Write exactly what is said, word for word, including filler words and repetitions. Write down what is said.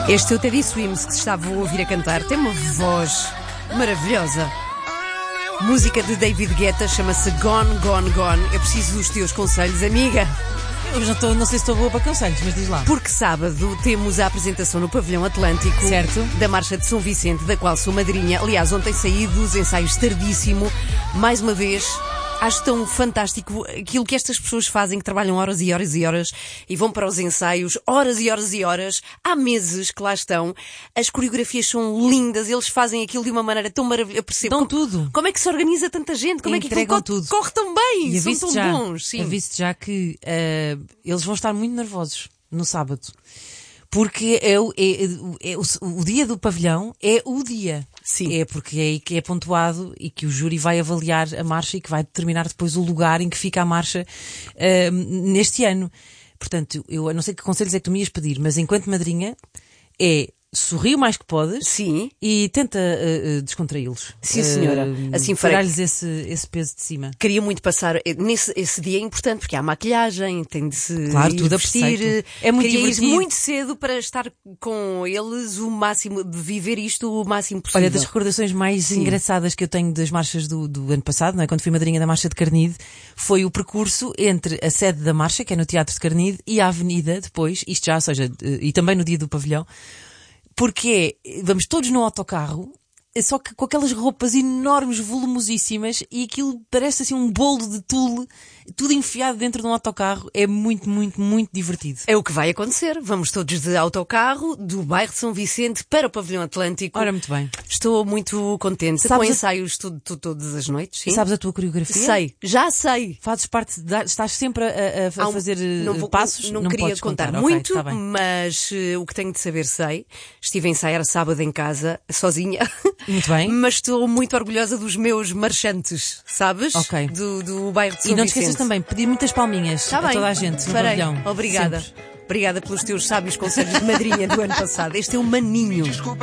Este é o Teddy Swims que se estava a ouvir a cantar. Tem uma voz maravilhosa. Música de David Guetta, chama-se Gone, Gone, Gone. Eu preciso dos teus conselhos, amiga. Eu já estou, não sei se estou boa para conselhos, mas diz lá. Porque sábado temos a apresentação no Pavilhão Atlântico, certo, da Marcha de São Vicente, da qual sou madrinha. Aliás, ontem saí dos ensaios tardíssimo. Mais uma vez, acho tão fantástico aquilo que estas pessoas fazem, que trabalham horas e horas e horas e vão para os ensaios, horas e horas e horas. Há meses que lá estão. As coreografias são lindas, eles fazem aquilo de uma maneira tão maravilhosa. Eu percebo Dão como, tudo. Como é que se organiza tanta gente? Como Entregam é que aquilo tudo. corre tão bem? E São tão já, bons. Sim. Aviso-te já que uh, eles vão estar muito nervosos no sábado. Porque é, o- é, é, o, o dia do pavilhão é o dia. Sim. É porque é aí que é pontuado e que o júri vai avaliar a marcha e que vai determinar depois o lugar em que fica a marcha uh, neste ano. Portanto, eu não sei que conselhos é que tu me ias pedir, mas enquanto madrinha é sorrir o mais que podes. Sim. E tenta uh, uh, descontraí-los. Sim, senhora. Uh, Assim farei. Tirar-lhes esse, esse peso de cima. Queria muito passar nesse esse dia é importante porque há maquilhagem, tem de se Claro, ir tudo a vestir. preceito. É muito Queria ir divertido. muito cedo para estar com eles o máximo, de viver isto o máximo possível. Olha, das recordações mais Sim. engraçadas que eu tenho das marchas do, do ano passado, não é? Quando fui madrinha da Marcha de Carnide, foi o percurso entre a sede da marcha, que é no Teatro de Carnide, e a avenida depois, isto já, ou seja, e também no dia do pavilhão, porque é, vamos todos no autocarro, só que com aquelas roupas enormes, volumosíssimas, e aquilo parece assim um bolo de tule, tudo enfiado dentro de um autocarro. É muito, muito, muito divertido. É o que vai acontecer. Vamos todos de autocarro do bairro de São Vicente para o Pavilhão Atlântico. Ora, muito bem. Estou muito contente. Sabes com a- ensaios tu, tu, todas as noites. Sim? Sabes a tua coreografia? Sei, já sei. Fazes parte, de, estás sempre a, a- a Há um- fazer eh, não vou- passos? Não, queria podes contar, Ok, muito, tá bem. mas eh, o que tenho de saber sei. Estive a ensaiar sábado em casa, sozinha. Muito bem. Mas estou muito orgulhosa dos meus marchantes, sabes? Ok. Do, do bairro de São E não te Vicente. esqueças também, pedir muitas palminhas Tá a bem. toda a gente no Farei. pavilhão. Obrigada. Sempre. Obrigada pelos teus sábios conselhos de madrinha do ano passado. Este é o Maninho.